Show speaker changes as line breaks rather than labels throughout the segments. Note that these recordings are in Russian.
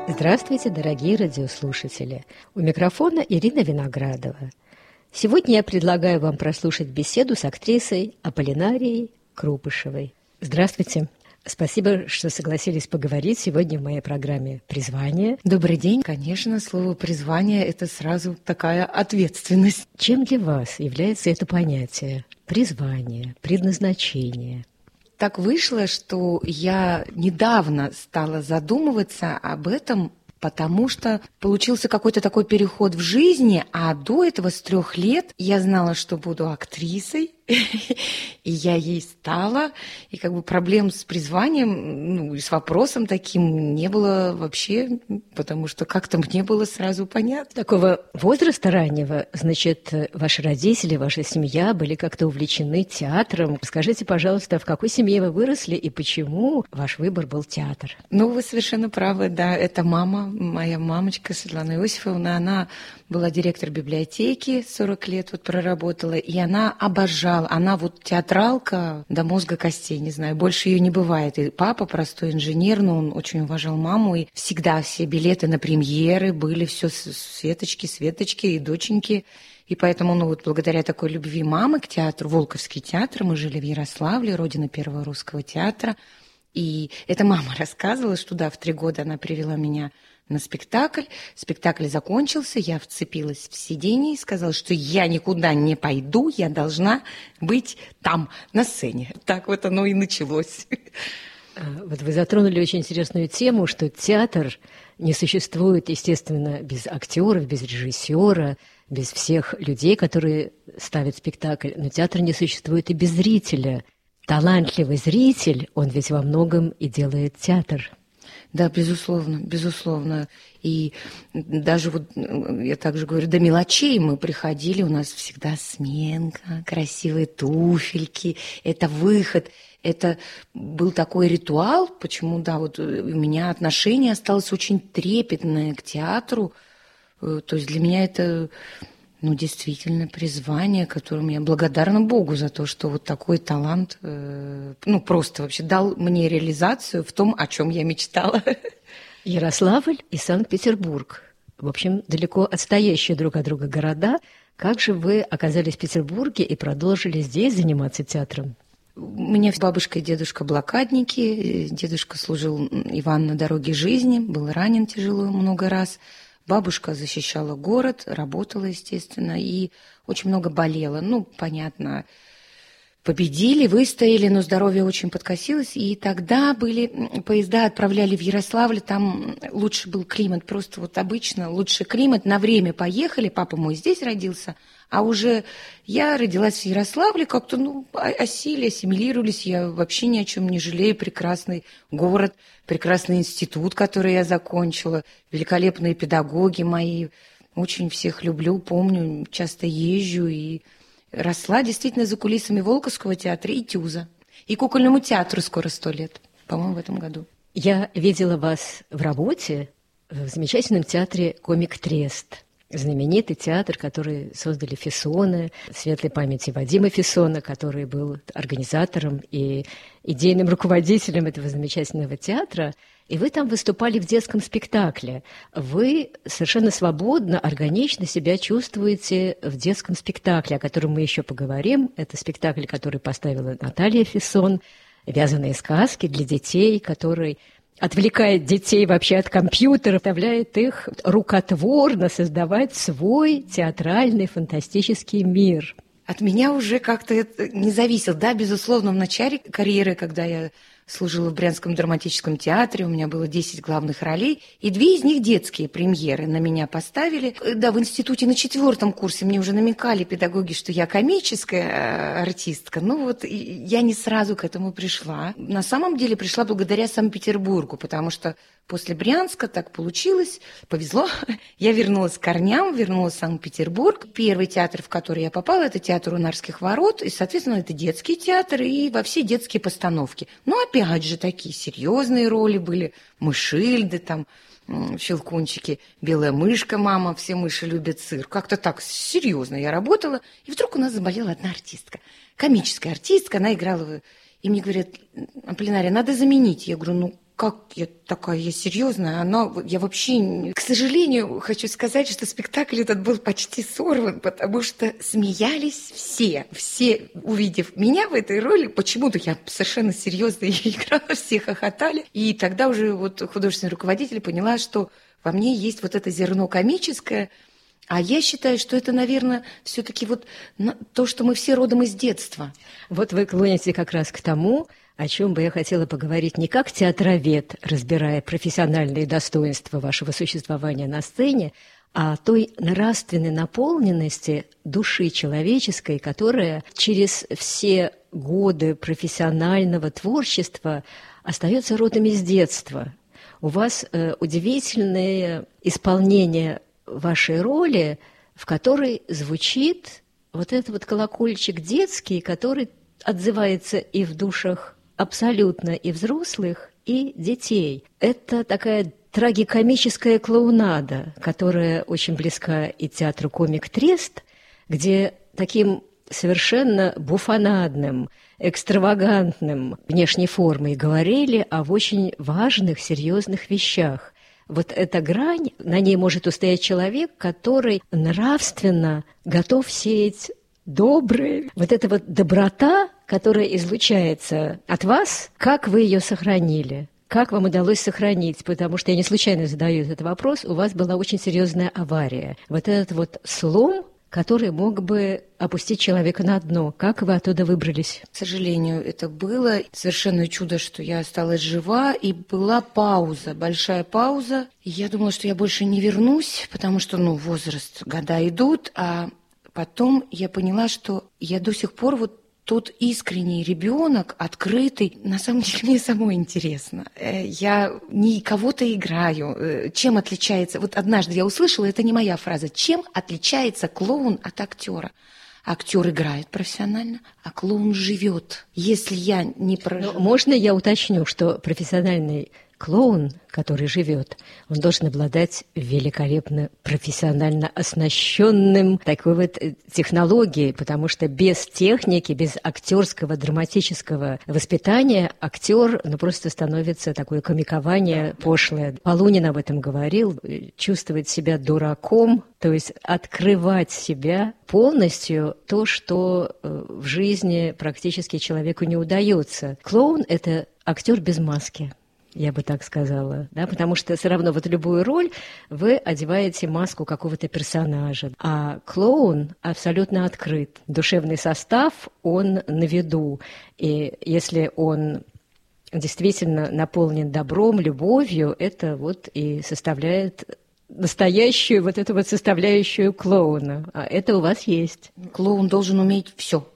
Здравствуйте, дорогие радиослушатели! У микрофона Ирина Виноградова. Сегодня я предлагаю вам прослушать беседу с актрисой Аполлинарией Крупышевой. Здравствуйте! Спасибо, что согласились поговорить сегодня в моей программе «Призвание».
Добрый день. Конечно, слово «призвание» — это сразу такая ответственность.
Чем для вас является это понятие «призвание», «предназначение»?
Так вышло, что я недавно стала задумываться об этом, потому что получился какой-то такой переход в жизни, а до этого с 3 лет я знала, что буду актрисой, и я ей стала, и как бы проблем с призванием, и с вопросом таким не было вообще, потому что как-то мне было сразу понятно.
Такого возраста раннего, значит, ваши родители, ваша семья были как-то увлечены театром. Скажите, пожалуйста, в какой семье вы выросли и почему ваш выбор был театр?
Вы совершенно правы, да, это мама, моя мамочка Светлана Иосифовна, она была директор библиотеки, 40 лет проработала, и она обожала. Она театралка до мозга костей, не знаю, больше ее не бывает. И папа простой инженер, но он очень уважал маму, и всегда все билеты на премьеры были, все Светочки и доченьки. И поэтому, благодаря такой любви мамы к театру, Волковский театр, мы жили в Ярославле, родина первого русского театра. И эта мама рассказывала, что в 3 года она привела меня на спектакль. Спектакль закончился, я вцепилась в сиденье и сказала, что я никуда не пойду, я должна быть там, на сцене. Так оно и началось.
Вы затронули очень интересную тему, что театр не существует, естественно, без актеров, без режиссера, без всех людей, которые ставят спектакль. Но театр не существует и без зрителя. Талантливый зритель, он ведь во многом и делает театр.
Да, безусловно, безусловно. И даже я также говорю, до мелочей мы приходили, у нас всегда сменка, красивые туфельки, это выход. Это был такой ритуал, почему, у меня отношение осталось очень трепетное к театру. То есть для меня это... действительно, призвание, которым я благодарна Богу за то, что такой талант, просто вообще дал мне реализацию в том, о чем я мечтала.
Ярославль и Санкт-Петербург. В общем, далеко отстоящие друг от друга города. Как же вы оказались в Петербурге и продолжили здесь заниматься театром?
У меня бабушка и дедушка блокадники. Дедушка служил Иван на дороге жизни, был ранен тяжело много раз. Бабушка защищала город, работала, естественно, и очень много болела. Понятно, победили, выстояли, но здоровье очень подкосилось. И тогда поезда отправляли в Ярославль, там лучше был климат, просто обычно лучший климат. На время поехали, папа мой здесь родился, а уже я родилась в Ярославле, как-то, осели, ассимилировались. Я вообще ни о чем не жалею. Прекрасный город, прекрасный институт, который я закончила, великолепные педагоги мои. Очень всех люблю, помню, часто езжу. И росла действительно за кулисами Волковского театра и ТЮЗа. И кукольному театру скоро 100 лет, по-моему, в этом году.
Я видела вас в работе в замечательном театре «Комик Трест». Знаменитый театр, который создали Фессоны, светлой памяти Вадима Фессона, который был организатором и идейным руководителем этого замечательного театра. И вы там выступали в детском спектакле. Вы совершенно свободно, органично себя чувствуете в детском спектакле, о котором мы еще поговорим. Это спектакль, который поставила Наталья Фессон, «Вязаные сказки» для детей, который отвлекает детей вообще от компьютера, заставляет их рукотворно создавать свой театральный фантастический мир.
От меня уже как-то это не зависело. Да, безусловно, в начале карьеры, когда я служила в Брянском драматическом театре, у меня было 10 главных ролей, и 2 из них детские премьеры на меня поставили. Да, в институте на 4 курсе мне уже намекали педагоги, что я комическая артистка. Я не сразу к этому пришла. На самом деле пришла благодаря Санкт-Петербургу, потому что после Брянска так получилось, повезло. Я вернулась к корням, вернулась в Санкт-Петербург. Первый театр, в который я попала, это театр у Нарских ворот, и, соответственно, это детский театр, и во все детские постановки. Опять же, такие серьезные роли были, Мышильды, Щелкунчики, Белая мышка, мама, все мыши любят сыр. Как-то так серьезно я работала, и вдруг у нас заболела одна артистка, комическая артистка, она играла, и мне говорят: Аполлинария, надо заменить. Я говорю: как я такая, я серьезная, я вообще, к сожалению, хочу сказать, что спектакль этот был почти сорван, потому что смеялись все, увидев меня в этой роли, почему-то я совершенно серьезно играла, все хохотали, и тогда уже вот художественный руководитель поняла, что во мне есть вот это зерно комическое, а я считаю, что это, наверное, все-таки вот то, что мы все родом из детства.
Вот вы клоните как раз к тому, о чем бы я хотела поговорить не как театровед, разбирая профессиональные достоинства вашего существования на сцене, а о той нравственной наполненности души человеческой, которая через все годы профессионального творчества остается родом из детства. У вас удивительное исполнение вашей роли, в которой звучит вот этот вот колокольчик детский, который отзывается и в душах абсолютно и взрослых, и детей. Это такая трагикомическая клоунада, которая очень близка и театру «Комик-Трест», где таким совершенно буфонадным, экстравагантным внешней формой говорили об очень важных, серьезных вещах. Вот эта грань, на ней может устоять человек, который нравственно готов сеять доброе. Вот эта вот доброта, которая излучается от вас, как вы ее сохранили? Как вам удалось сохранить? Потому что я не случайно задаю этот вопрос. У вас была очень серьезная авария. Вот этот вот слом, который мог бы опустить человека на дно. Как вы оттуда выбрались?
К сожалению, это было совершенно чудо, что я осталась жива, и была пауза, большая пауза. И я думала, что я больше не вернусь, потому что, возраст, года идут, а потом я поняла, что я до сих пор вот тот искренний ребенок, открытый. На самом деле мне самой интересно. Я не кого-то играю. Чем отличается... Вот однажды я услышала, это не моя фраза, чем отличается клоун от актера? Актер играет профессионально, а клоун живет. Если я не проживу...
Можно я уточню, что профессиональный клоун, который живет, он должен обладать великолепно профессионально оснащенным такой вот технологией, потому что без техники, без актерского драматического воспитания актер просто становится такое комикование пошлое. Полунин об этом говорил, чувствовать себя дураком, то есть открывать себя полностью, то, что в жизни практически человеку не удается. Клоун – это актер без маски. Я бы так сказала, да, потому что все равно вот любую роль вы одеваете маску какого-то персонажа, а клоун абсолютно открыт. Душевный состав, он на виду, и если он действительно наполнен добром, любовью, это вот и составляет настоящую вот эту вот составляющую клоуна, а это у вас есть.
Клоун должен уметь все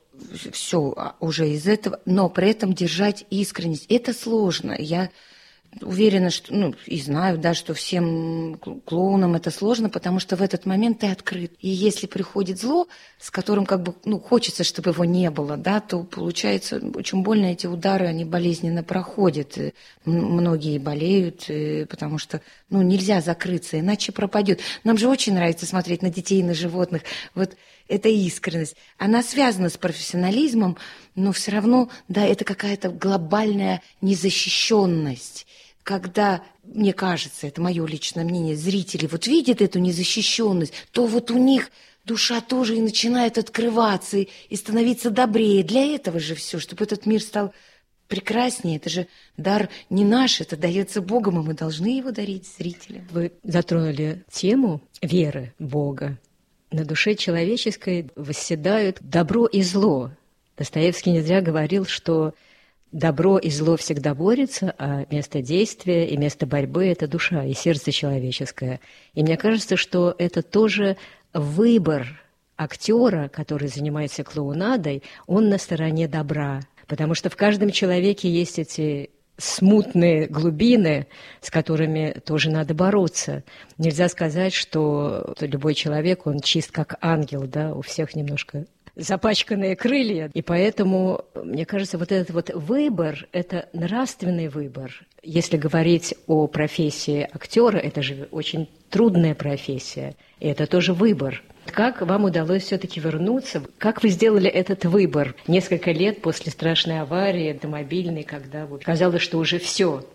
уже из этого, но при этом держать искренность. Это сложно. Я уверена, что, и знаю, да, что всем клоунам это сложно, потому что в этот момент ты открыт. И если приходит зло, с которым хочется, чтобы его не было, да, то получается очень больно, эти удары, они болезненно проходят. И многие болеют, потому что, нельзя закрыться, иначе пропадет. Нам же очень нравится смотреть на детей, на животных. Вот эта искренность, она связана с профессионализмом, но все равно, да, это какая-то глобальная незащищенность. Когда, мне кажется, это мое личное мнение, зрители вот видят эту незащищенность, то вот у них душа тоже и начинает открываться и становиться добрее. Для этого же все, чтобы этот мир стал прекраснее. Это же дар не наш, это дается Богом, и мы должны его дарить зрителям.
Вы затронули тему веры Бога. На душе человеческой восседают добро и зло. Достоевский не зря говорил, что добро и зло всегда борются, а место действия и место борьбы – это душа и сердце человеческое. И мне кажется, что это тоже выбор актера, который занимается клоунадой, он на стороне добра. Потому что в каждом человеке есть эти смутные глубины, с которыми тоже надо бороться. Нельзя сказать, что любой человек, он чист как ангел, да, у всех немножко запачканные крылья. И поэтому, мне кажется, вот этот вот выбор – это нравственный выбор. Если говорить о профессии актера, это же очень трудная профессия, и это тоже выбор. Как вам удалось все-таки вернуться? Как вы сделали этот выбор несколько лет после страшной аварии автомобильной, когда вот казалось, что уже все?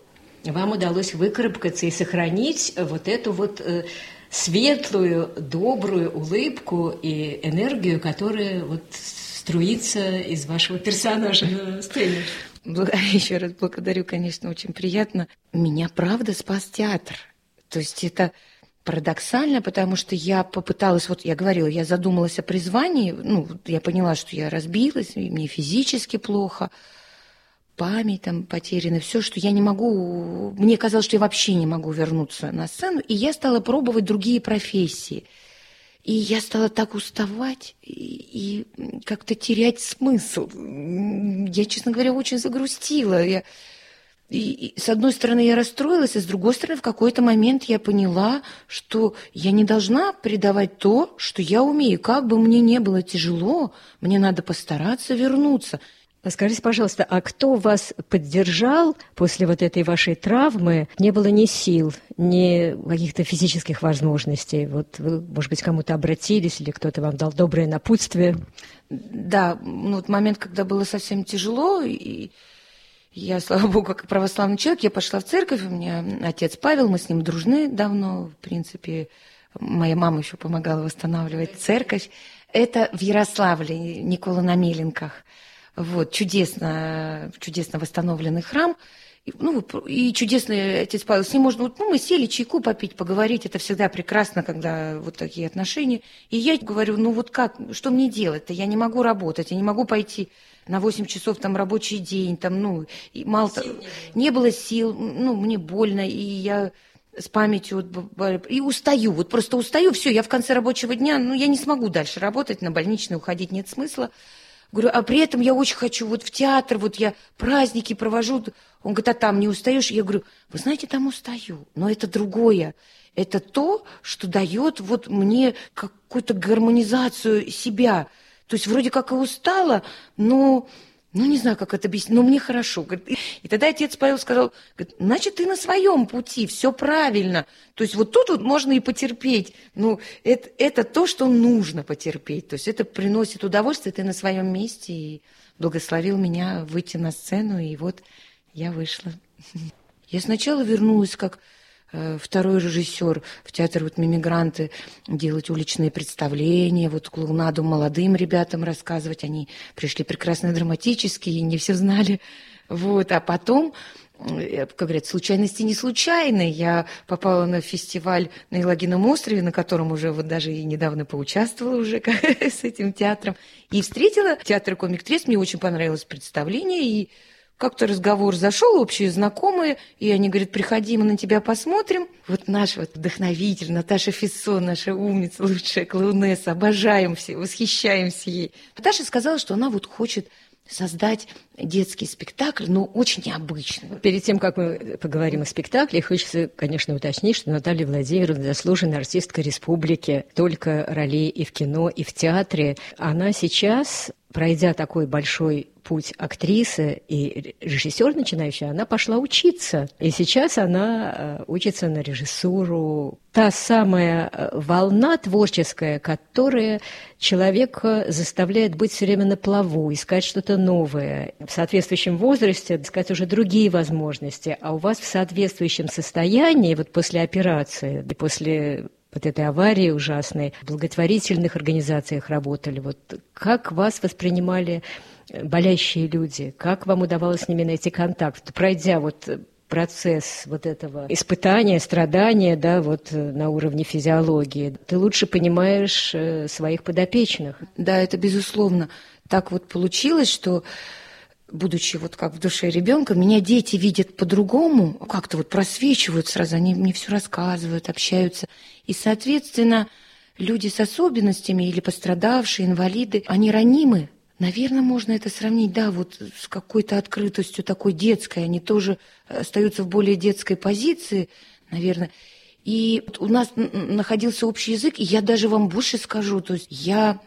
вам удалось выкарабкаться и сохранить вот эту вот светлую, добрую улыбку и энергию, которая вот струится из вашего персонажа на сцене.
Еще раз благодарю, конечно, очень приятно. Меня, правда, спас театр. То есть это парадоксально, потому что я попыталась, вот я говорила, я задумалась о призвании, я поняла, что я разбилась, и мне физически плохо, память там потеряна, все, что я не могу, мне казалось, что я вообще не могу вернуться на сцену, и я стала пробовать другие профессии. И я стала так уставать и как-то терять смысл. Я, честно говоря, очень загрустила. И с одной стороны, я расстроилась, а с другой стороны, в какой-то момент я поняла, что я не должна предавать то, что я умею. Как бы мне не было тяжело, мне надо постараться вернуться.
Скажите, пожалуйста, а кто вас поддержал после вот этой вашей травмы? Не было ни сил, ни каких-то физических возможностей. Вот вы, может быть, к кому-то обратились или кто-то вам дал доброе напутствие?
Да, вот момент, когда было совсем тяжело, и я, слава богу, как православный человек, я пошла в церковь, у меня отец Павел, мы с ним дружны давно, в принципе, моя мама еще помогала восстанавливать церковь. Это в Ярославле, Никола на Меленках. Вот, чудесно восстановленный храм. И чудесный отец Павел, с ним можно, мы сели чайку попить, поговорить, это всегда прекрасно, когда вот такие отношения. И я говорю, что мне делать-то? Я не могу работать, я не могу пойти на 8 часов там рабочий день, там, и мало не было сил, мне больно, и я с памятью и устаю, просто устаю, все, я в конце рабочего дня, я не смогу дальше работать, на больничный уходить нет смысла. Говорю, а при этом я очень хочу в театр, я праздники провожу. Он говорит, а там не устаешь? Я говорю, вы знаете, там устаю, но это другое. Это то, что дает мне какую-то гармонизацию себя. То есть вроде как и устала, но... не знаю, как это объяснить, но мне хорошо. И тогда отец Павел сказал, значит, ты на своем пути, все правильно. То есть тут можно и потерпеть. Это то, что нужно потерпеть. То есть это приносит удовольствие, ты на своем месте. И благословил меня выйти на сцену, и я вышла. Я сначала вернулась как второй режиссер в театр «Мимигранты» делать уличные представления, клоунаду молодым ребятам рассказывать. Они пришли прекрасно драматические, не все знали. А потом, как говорят, случайности не случайны. Я попала на фестиваль на Елагином острове, на котором уже даже и недавно поучаствовала уже с этим театром. И встретила театр «Комик Трест». Мне очень понравилось представление, и как-то разговор зашел, общие знакомые, и они говорят, приходи, мы на тебя посмотрим. Наш вдохновитель, Наташа Фессон, наша умница, лучшая клоунесса, обожаем все, восхищаемся ей. Наташа сказала, что она хочет создать детский спектакль, но очень необычный.
Перед тем, как мы поговорим о спектакле, хочется, конечно, уточнить, что Наталья Владимировна заслуженная артистка республики, только ролей и в кино, и в театре. Она сейчас, пройдя такой большой путь актрисы и режиссер начинающий, она пошла учиться. И сейчас она учится на режиссуру. Та самая волна творческая, которая человека заставляет быть все время на плаву, искать что-то новое. В соответствующем возрасте искать уже другие возможности. А у вас в соответствующем состоянии, после операции, после этой аварии ужасной, в благотворительных организациях работали. Как вас воспринимали болящие люди? Как вам удавалось с ними найти контакт? Пройдя процесс этого испытания, страдания, на уровне физиологии, ты лучше понимаешь своих подопечных.
Да, это безусловно. Так получилось, что, будучи как в душе ребенка, меня дети видят по-другому, как-то просвечивают сразу, они мне все рассказывают, общаются. И, соответственно, люди с особенностями или пострадавшие, инвалиды, они ранимы. Наверное, можно это сравнить, с какой-то открытостью такой детской. Они тоже остаются в более детской позиции, наверное. И у нас находился общий язык, и я даже вам больше скажу. То есть я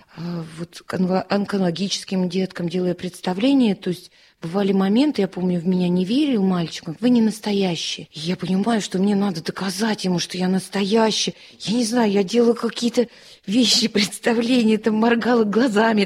онкологическим деткам делая представления, то есть бывали моменты, я помню, в меня не верил мальчик, вы не настоящий. И я понимаю, что мне надо доказать ему, что я настоящий. Я не знаю, я делала какие-то вещи, представления, моргала глазами,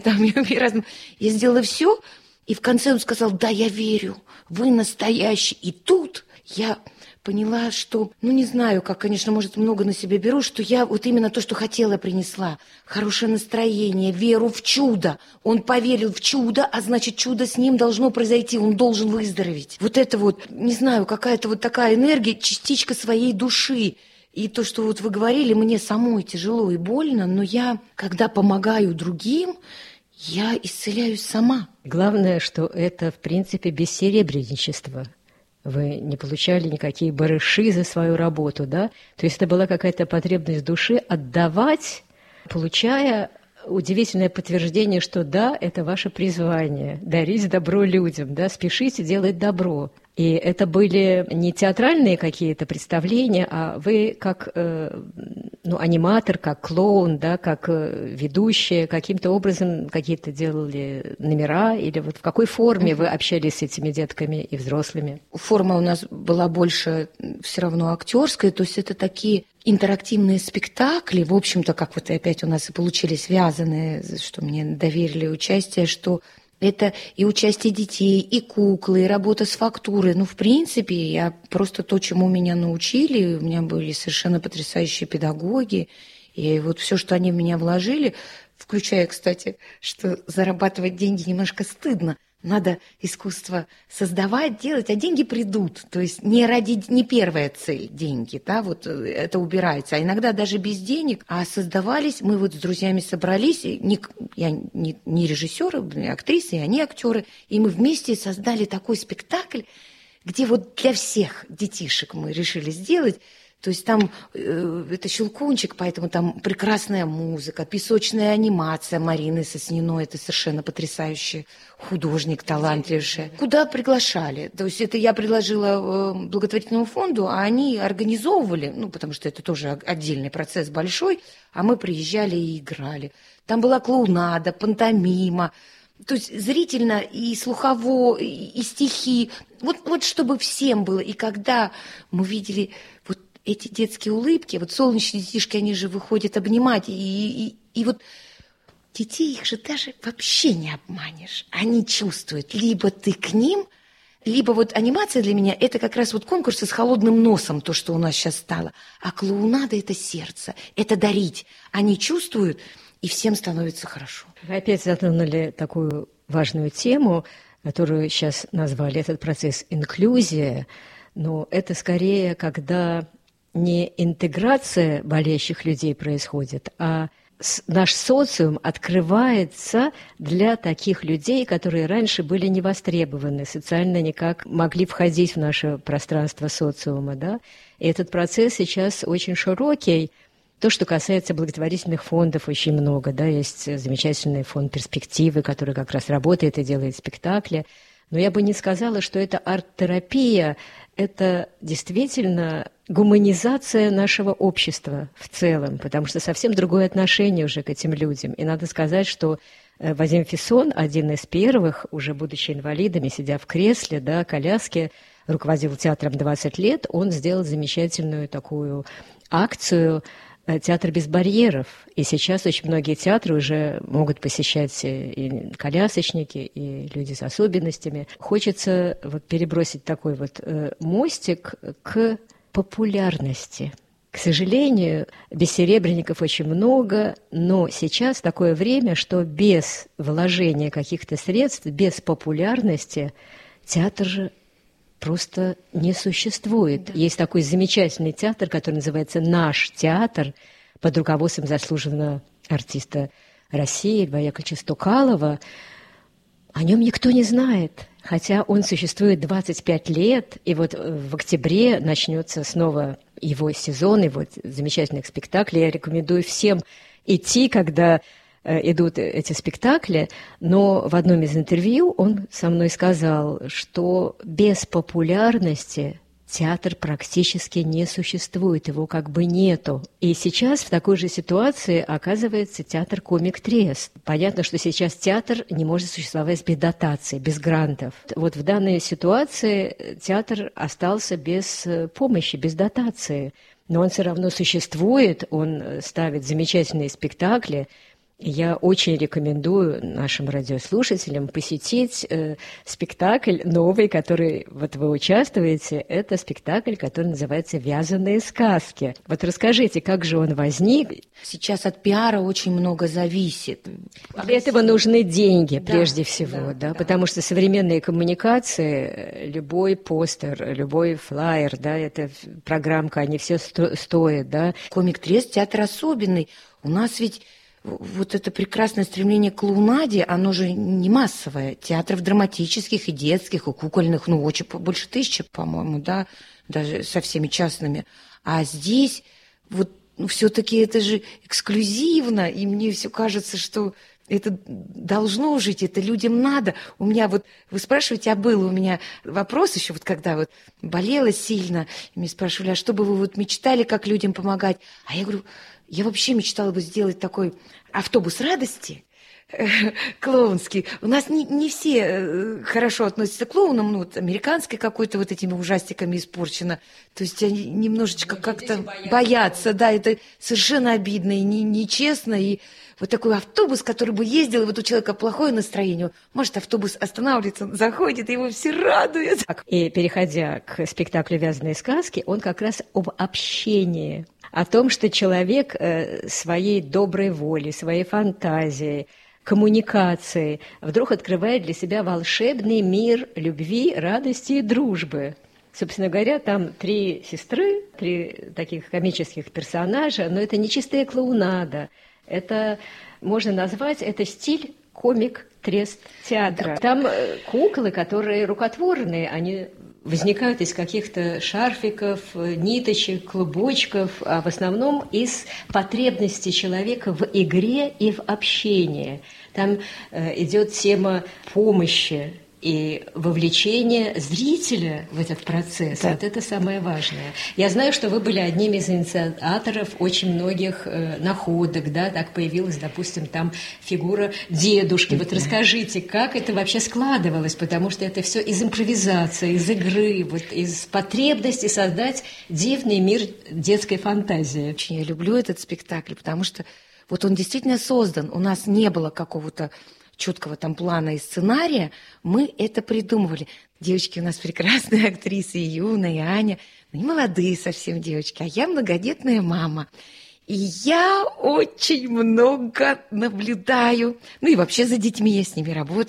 я сделала все, и в конце он сказал, да, я верю, вы настоящий. И тут я поняла, что, не знаю, как, конечно, может, много на себя беру, что я вот именно то, что хотела, принесла. Хорошее настроение, веру в чудо. Он поверил в чудо, а значит, чудо с ним должно произойти, он должен выздороветь. Вот это вот, не знаю, какая-то вот такая энергия, частичка своей души. И то, что вот вы говорили, мне самой тяжело и больно, но я, когда помогаю другим, я исцеляюсь сама.
Главное, что это, в принципе, бессеребренничество. Вы не получали никакие барыши за свою работу, да? То есть это была какая-то потребность души отдавать, получая удивительное подтверждение, что да, это ваше призвание, дарить добро людям, да, спешите делать добро. И это были не театральные какие-то представления, а вы как аниматор, как клоун, да, как ведущая, каким-то образом какие-то делали номера, или вот в какой форме вы общались с этими детками и взрослыми?
Форма у нас была больше все равно актерская, то есть это такие интерактивные спектакли, в общем-то, как вот опять у нас и получились связанные, что мне доверили участие, что это и участие детей, и куклы, и работа с фактурой. В принципе, я просто то, чему меня научили, у меня были совершенно потрясающие педагоги, и вот все, что они в меня вложили, включая, кстати, что зарабатывать деньги немножко стыдно. Надо искусство создавать, делать, а деньги придут. То есть не первая цель деньги, да, вот это убирается. А иногда даже без денег, а создавались, мы вот с друзьями собрались, я не режиссеры, актрисы, и они актеры, и мы вместе создали такой спектакль, где вот для всех детишек мы решили сделать. То есть там это Щелкунчик, поэтому там прекрасная музыка, песочная анимация Марины Сосниной, это совершенно потрясающий художник, талантливейший. Куда приглашали? То есть это я предложила благотворительному фонду, а они организовывали, потому что это тоже отдельный процесс большой, а мы приезжали и играли. Там была клоунада, пантомима, то есть зрительно и слухово, и стихи. Вот чтобы всем было. И когда мы видели вот эти детские улыбки, вот солнечные детишки, они же выходят обнимать, и вот детей их же даже вообще не обманешь. Они чувствуют, либо ты к ним, либо вот анимация для меня – это как раз вот конкурсы с холодным носом, то, что у нас сейчас стало. А клоунада – это сердце, это дарить. Они чувствуют, и всем становится хорошо.
Вы опять затронули такую важную тему, которую сейчас назвали этот процесс инклюзия, но это скорее, когда не интеграция болящих людей происходит, а наш социум открывается для таких людей, которые раньше были не востребованы, социально никак могли входить в наше пространство социума. Да? И этот процесс сейчас очень широкий. То, что касается благотворительных фондов, очень много. Да? Есть замечательный фонд «Перспективы», который как раз работает и делает спектакли. Но я бы не сказала, что это арт-терапия, это действительно гуманизация нашего общества в целом, потому что совсем другое отношение уже к этим людям. И надо сказать, что Вадим Фессон, один из первых, уже будучи инвалидом, сидя в кресле, да, коляске, руководил театром 20 лет, он сделал замечательную такую акцию «Театр без барьеров». И сейчас очень многие театры уже могут посещать и колясочники, и люди с особенностями. Хочется вот перебросить такой вот мостик к популярности. К сожалению, бессеребренников очень много, но сейчас такое время, что без вложения каких-то средств, без популярности театр же просто не существует. Да. Есть такой замечательный театр, который называется «Наш театр», под руководством заслуженного артиста России Льва Яковлевича Стукалова. О нем никто не знает, хотя он существует 25 лет, и вот в октябре начнется снова его сезон, его замечательных спектаклей. Я рекомендую всем идти, когда идут эти спектакли, но в одном из интервью он со мной сказал, что без популярности театр практически не существует, его как бы нету. И сейчас в такой же ситуации оказывается театр «Комик Трест». Понятно, что сейчас театр не может существовать без дотаций, без грантов. Вот в данной ситуации театр остался без помощи, без дотации. Но он все равно существует, он ставит замечательные спектакли. Я очень рекомендую нашим радиослушателям посетить спектакль новый, который вот вы участвуете. Это спектакль, который называется «Вязаные сказки». Вот расскажите, как же он возник?
Сейчас от пиара очень много зависит.
Для этого нужны деньги, прежде всего, да, потому что современные коммуникации, любой постер, любой флаер, да, это программка, они все стоят, да.
Комик-трест – театр особенный. У нас ведь вот это прекрасное стремление к клоунаде, оно же не массовое. Театров драматических и детских, и кукольных, очень больше 1000, по-моему, да, даже со всеми частными. А здесь вот все-таки это же эксклюзивно, и мне все кажется, что это должно жить, это людям надо. У меня вот, вы спрашиваете, а был у меня вопрос еще, вот когда вот болела сильно, меня спрашивали, а что бы вы вот мечтали, как людям помогать? А я говорю, я вообще мечтала бы сделать такой автобус радости, клоунский. У нас не все хорошо относятся к клоунам, американской какой-то вот этими ужастиками испорчено. То есть они немножечко как-то боятся. Да, это совершенно обидно и нечестно. И вот такой автобус, который бы ездил, и вот у человека плохое настроение, может, автобус останавливается, он заходит, и его все радуют.
И переходя к спектаклю «Вязаные сказки», он как раз об общении, о том, что человек своей доброй волей, своей фантазией, коммуникацией вдруг открывает для себя волшебный мир любви, радости и дружбы. Собственно говоря, там 3 сестры, 3 таких комических персонажа, но это не чистая клоунада. Это, можно назвать, это стиль комик-трест театра. Там куклы, которые рукотворные, они возникают из каких-то шарфиков, ниточек, клубочков, а в основном из потребности человека в игре и в общении. Там идет тема помощи и вовлечение зрителя в этот процесс. Да. Вот это самое важное. Я знаю, что вы были одним из инициаторов очень многих находок, да, так появилась, допустим, там фигура дедушки. Вот расскажите, как это вообще складывалось, потому что это все из импровизации, из игры, вот из потребности создать дивный мир детской фантазии.
Очень я люблю этот спектакль, потому что вот он действительно создан. У нас не было какого-то четкого там плана и сценария, мы это придумывали. Девочки у нас прекрасные актрисы, и Юна, и Аня, не молодые совсем девочки, а я многодетная мама. И я очень много наблюдаю, и вообще за детьми я с ними работаю.